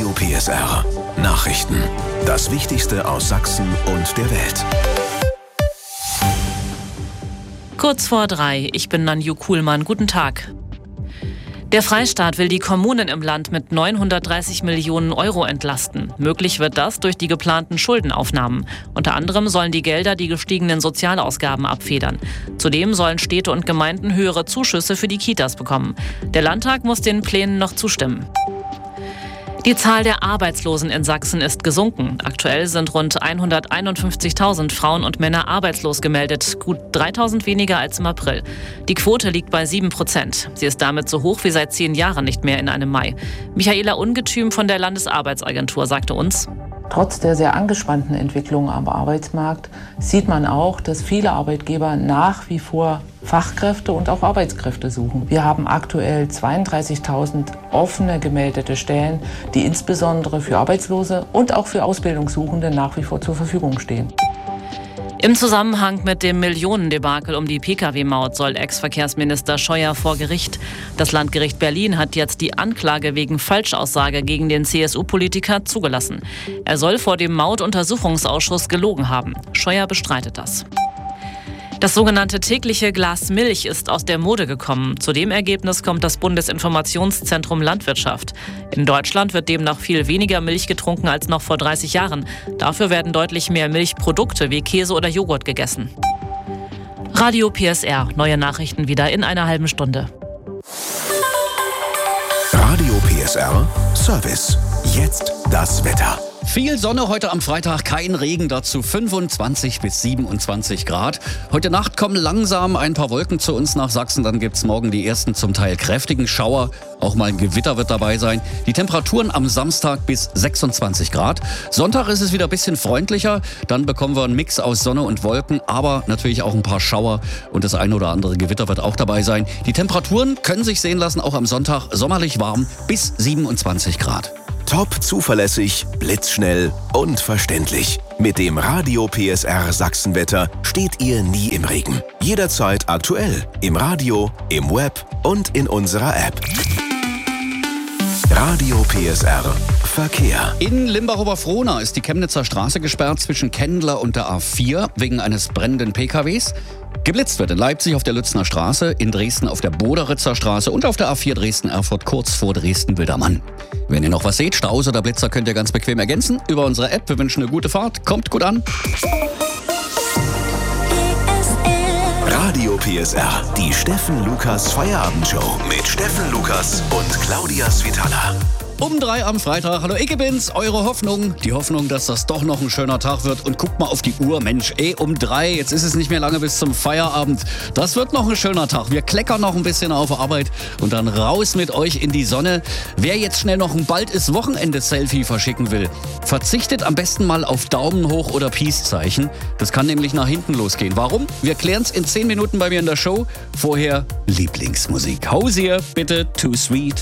Radio PSR. Nachrichten. Das Wichtigste aus Sachsen und der Welt. Kurz vor 3, ich bin Nanju Kuhlmann. Guten Tag. Der Freistaat will die Kommunen im Land mit 930 Millionen Euro entlasten. Möglich wird das durch die geplanten Schuldenaufnahmen. Unter anderem sollen die Gelder die gestiegenen Sozialausgaben abfedern. Zudem sollen Städte und Gemeinden höhere Zuschüsse für die Kitas bekommen. Der Landtag muss den Plänen noch zustimmen. Die Zahl der Arbeitslosen in Sachsen ist gesunken. Aktuell sind rund 151.000 Frauen und Männer arbeitslos gemeldet, gut 3.000 weniger als im April. Die Quote liegt bei 7%. Sie ist damit so hoch wie seit 10 Jahren nicht mehr in einem Mai. Michaela Ungetüm von der Landesarbeitsagentur sagte uns: Trotz der sehr angespannten Entwicklung am Arbeitsmarkt sieht man auch, dass viele Arbeitgeber nach wie vor Fachkräfte und auch Arbeitskräfte suchen. Wir haben aktuell 32.000 offene gemeldete Stellen, die insbesondere für Arbeitslose und auch für Ausbildungssuchende nach wie vor zur Verfügung stehen. Im Zusammenhang mit dem Millionendebakel um die Pkw-Maut soll Ex-Verkehrsminister Scheuer vor Gericht. Das Landgericht Berlin hat jetzt die Anklage wegen Falschaussage gegen den CSU-Politiker zugelassen. Er soll vor dem Mautuntersuchungsausschuss gelogen haben. Scheuer bestreitet das. Das sogenannte tägliche Glas Milch ist aus der Mode gekommen. Zu dem Ergebnis kommt das Bundesinformationszentrum Landwirtschaft. In Deutschland wird demnach viel weniger Milch getrunken als noch vor 30 Jahren. Dafür werden deutlich mehr Milchprodukte wie Käse oder Joghurt gegessen. Radio PSR. Neue Nachrichten wieder in einer halben Stunde. Radio PSR Service. Jetzt das Wetter. Viel Sonne heute am Freitag, kein Regen, dazu 25 bis 27 Grad. Heute Nacht kommen langsam ein paar Wolken zu uns nach Sachsen. Dann gibt's morgen die ersten zum Teil kräftigen Schauer. Auch mal ein Gewitter wird dabei sein. Die Temperaturen am Samstag bis 26 Grad. Sonntag ist es wieder ein bisschen freundlicher. Dann bekommen wir einen Mix aus Sonne und Wolken, aber natürlich auch ein paar Schauer. Und das ein oder andere Gewitter wird auch dabei sein. Die Temperaturen können sich sehen lassen, auch am Sonntag sommerlich warm bis 27 Grad. Top zuverlässig, blitzschnell und verständlich. Mit dem Radio PSR Sachsenwetter steht ihr nie im Regen. Jederzeit aktuell. Im Radio, im Web und in unserer App. Radio PSR Verkehr. In Limbach-Oberfrohna ist die Chemnitzer Straße gesperrt zwischen Kendler und der A4 wegen eines brennenden PKWs. Geblitzt wird in Leipzig auf der Lützner Straße, in Dresden auf der Boderitzer Straße und auf der A4 Dresden-Erfurt kurz vor Dresden-Wildermann. Wenn ihr noch was seht, Staus oder Blitzer, könnt ihr ganz bequem ergänzen über unsere App. Wir wünschen eine gute Fahrt, kommt gut an. Radio PSR, die Steffen Lukas Feierabendshow mit Steffen Lukas und Claudia Svitala. Um 3 am Freitag. Hallo, ich bin's, eure Hoffnung. Die Hoffnung, dass das doch noch ein schöner Tag wird. Und guckt mal auf die Uhr. Mensch, um 3, jetzt ist es nicht mehr lange bis zum Feierabend. Das wird noch ein schöner Tag. Wir kleckern noch ein bisschen auf Arbeit und dann raus mit euch in die Sonne. Wer jetzt schnell noch ein Bald ist Wochenende-Selfie verschicken will, verzichtet am besten mal auf Daumen hoch oder Peace-Zeichen. Das kann nämlich nach hinten losgehen. Warum? Wir klären's in 10 Minuten bei mir in der Show. Vorher Lieblingsmusik. Hausier, bitte, Too Sweet.